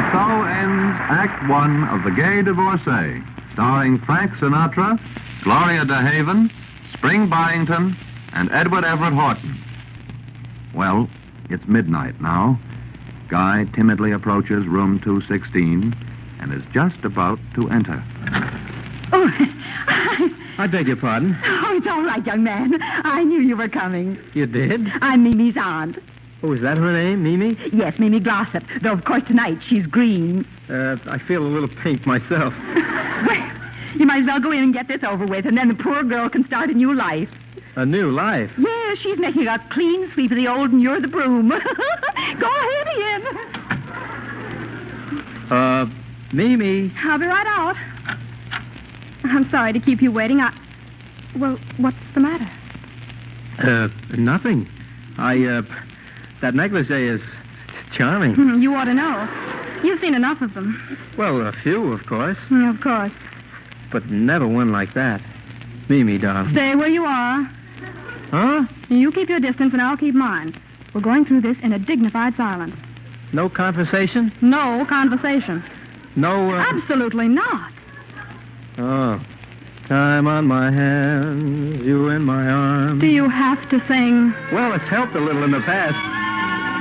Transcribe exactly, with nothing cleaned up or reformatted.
so ends Act One of The Gay Divorcee, starring Frank Sinatra, Gloria DeHaven, Spring Byington, and Edward Everett Horton. Well, it's midnight now. Guy timidly approaches room two sixteen and is just about to enter. Oh, I beg your pardon. Oh, it's all right, young man. I knew you were coming. You did? I'm Mimi's aunt. Oh, is that her name, Mimi? Yes, Mimi Glossop. Though, of course, tonight she's green. Uh, I feel a little pink myself. Well, you might as well go in and get this over with, and then the poor girl can start a new life. A new life? Yeah, she's making a clean sweep of the old, and you're the broom. Go ahead, Ian. Uh, Mimi. I'll be right out. I'm sorry to keep you waiting. I... Well, what's the matter? Uh, nothing. I, uh, that negligee is charming. You ought to know. You've seen enough of them. Well, a few, of course. Of course. But never one like that. Mimi, darling. Stay where you are. Huh? You keep your distance and I'll keep mine. We're going through this in a dignified silence. No conversation? No conversation. No, uh... Absolutely not. Oh. Time on my hands, you in my arms. Do you have to sing? Well, it's helped a little in the past.